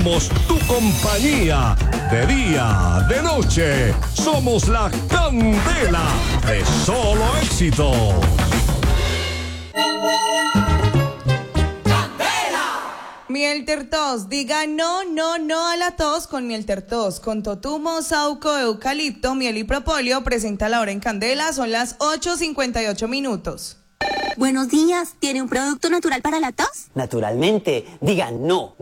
Somos tu compañía, de día, de noche. Somos la candela de Solo Éxitos. Miel Tertos, diga no, no, no a la tos con Miel Tertos. Con totumo, sauco, eucalipto, miel y propóleo, presenta la hora en candela, son las 8:58. Buenos días, ¿tiene un producto natural para la tos? Naturalmente, diga no.